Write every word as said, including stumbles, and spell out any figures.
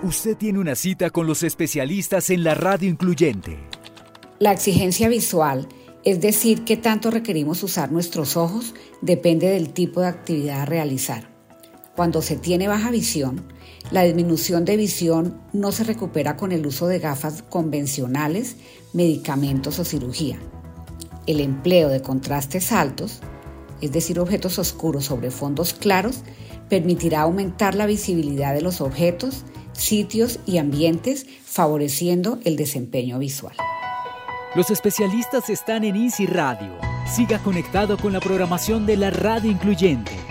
Usted tiene una cita con los especialistas en la radio incluyente. La exigencia visual, es decir, qué tanto requerimos usar nuestros ojos, depende del tipo de actividad a realizar. Cuando se tiene baja visión, la disminución de visión no se recupera con el uso de gafas convencionales, medicamentos o cirugía. El empleo de contrastes altos, es decir, objetos oscuros sobre fondos claros, permitirá aumentar la visibilidad de los objetos, sitios y ambientes, favoreciendo el desempeño visual. Los especialistas están en Easy Radio. Siga conectado con la programación de la radio incluyente.